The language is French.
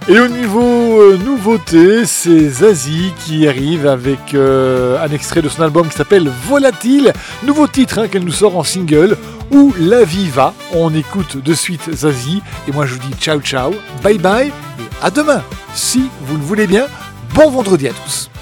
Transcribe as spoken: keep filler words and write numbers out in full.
Et au niveau euh, nouveauté, c'est Zazie qui arrive avec euh, un extrait de son album qui s'appelle Volatile. Nouveau titre hein, qu'elle nous sort en single, Où la vie va. On écoute de suite Zazie. Et moi je vous dis ciao ciao, bye bye et à demain. Si vous le voulez bien, bon vendredi à tous.